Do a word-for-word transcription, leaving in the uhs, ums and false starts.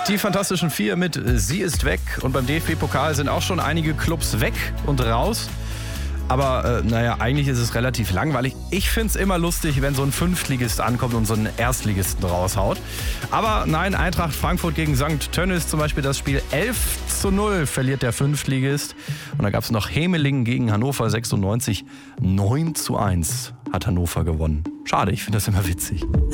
Die Fantastischen Vier mit Sie ist weg. Und beim D F B-Pokal sind auch schon einige Clubs weg und raus. Aber äh, naja, eigentlich ist es relativ langweilig. Ich finde es immer lustig, wenn so ein Fünftligist ankommt und so einen Erstligisten raushaut. Aber nein, Eintracht Frankfurt gegen Sankt Tönnies zum Beispiel das Spiel elf zu null verliert der Fünftligist. Und da gab es noch Hemelingen gegen Hannover sechsundneunzig. neun zu eins hat Hannover gewonnen. Schade, ich finde das immer witzig.